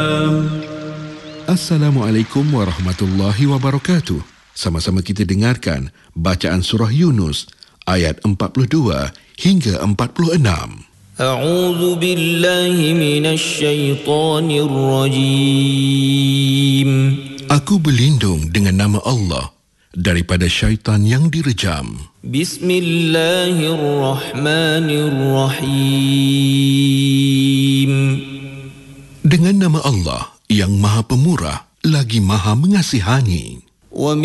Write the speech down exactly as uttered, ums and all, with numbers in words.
Assalamualaikum warahmatullahi wabarakatuh. Sama-sama kita dengarkan bacaan surah Yunus ayat empat puluh dua hingga empat puluh enam. A'udzu billahi minasy syaithanir rajim. Aku berlindung dengan nama Allah daripada syaitan yang direjam. Bismillahirrahmanirrahim. Dengan nama Allah yang Maha Pemurah lagi Maha Mengasihani.